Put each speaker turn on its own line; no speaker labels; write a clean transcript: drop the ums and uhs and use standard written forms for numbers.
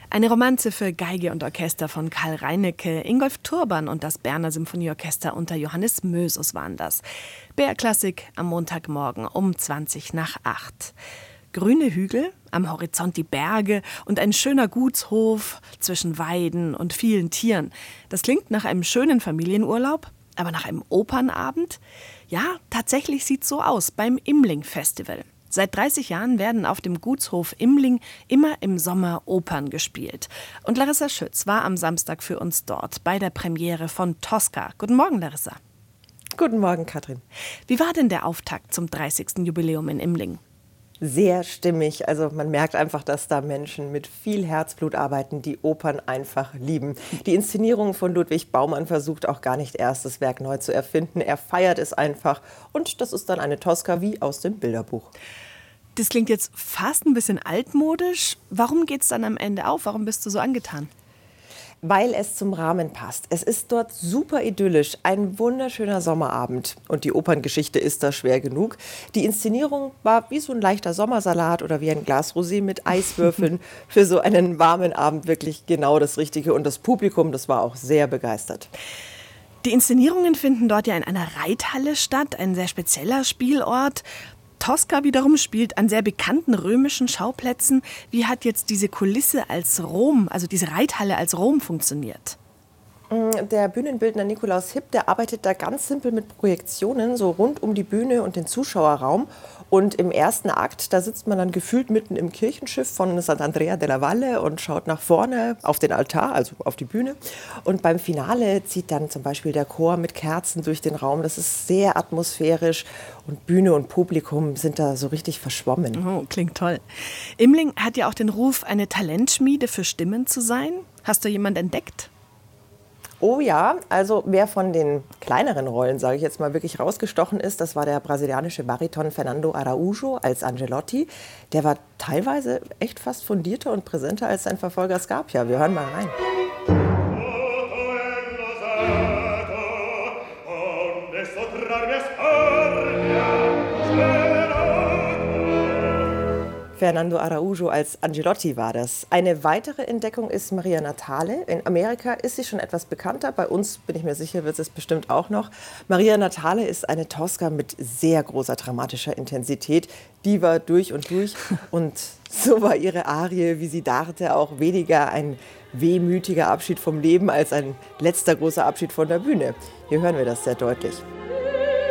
Eine Romanze für Geige und Orchester von Karl Reinecke, Ingolf Turban und das Berner Symphonieorchester unter Johannes Mösus waren das. BR-Klassik am Montagmorgen um 7:20. Grüne Hügel, am Horizont die Berge und ein schöner Gutshof zwischen Weiden und vielen Tieren. Das klingt nach einem schönen Familienurlaub, aber nach einem Opernabend? Ja, tatsächlich sieht's so aus beim Imling-Festival. Seit 30 Jahren werden auf dem Gutshof Imling immer im Sommer Opern gespielt. Und Larissa Schütz war am Samstag für uns dort bei der Premiere von Tosca. Guten Morgen, Larissa.
Guten Morgen, Katrin.
Wie war denn der Auftakt zum 30. Jubiläum in Imling?
Sehr stimmig. Also man merkt einfach, dass da Menschen mit viel Herzblut arbeiten, die Opern einfach lieben. Die Inszenierung von Ludwig Baumann versucht auch gar nicht erst das Werk neu zu erfinden. Er feiert es einfach und das ist dann eine Tosca wie aus dem Bilderbuch.
Das klingt jetzt fast ein bisschen altmodisch. Warum geht's dann am Ende auf? Warum bist du so angetan?
Weil es zum Rahmen passt. Es ist dort super idyllisch, ein wunderschöner Sommerabend. Und die Operngeschichte ist da schwer genug. Die Inszenierung war wie so ein leichter Sommersalat oder wie ein Glas Rosé mit Eiswürfeln. Für so einen warmen Abend wirklich genau das Richtige. Und das Publikum, das war auch sehr begeistert.
Die Inszenierungen finden dort ja in einer Reithalle statt, ein sehr spezieller Spielort. Tosca wiederum spielt an sehr bekannten römischen Schauplätzen. Wie hat jetzt diese Kulisse als Rom, also diese Reithalle als Rom funktioniert?
Der Bühnenbildner Nikolaus Hipp, der arbeitet da ganz simpel mit Projektionen, so rund um die Bühne und den Zuschauerraum. Und im ersten Akt, da sitzt man dann gefühlt mitten im Kirchenschiff von Sant'Andrea della Valle und schaut nach vorne auf den Altar, also auf die Bühne. Und beim Finale zieht dann zum Beispiel der Chor mit Kerzen durch den Raum. Das ist sehr atmosphärisch und Bühne und Publikum sind da so richtig verschwommen.
Oh, klingt toll. Imling hat ja auch den Ruf, eine Talentschmiede für Stimmen zu sein. Hast du jemanden entdeckt?
Oh ja, also wer von den kleineren Rollen, sage ich jetzt mal, wirklich rausgestochen ist, das war der brasilianische Bariton Fernando Araújo als Angelotti. Der war teilweise echt fast fundierter und präsenter als sein Verfolger Scarpia. Wir hören mal rein. Fernando Araújo als Angelotti war das. Eine weitere Entdeckung ist Maria Natale. In Amerika ist sie schon etwas bekannter. Bei uns, bin ich mir sicher, wird es bestimmt auch noch. Maria Natale ist eine Tosca mit sehr großer dramatischer Intensität. Die war durch und durch. Und so war ihre Arie Visitarte auch weniger ein wehmütiger Abschied vom Leben als ein letzter großer Abschied von der Bühne. Hier hören wir das sehr deutlich.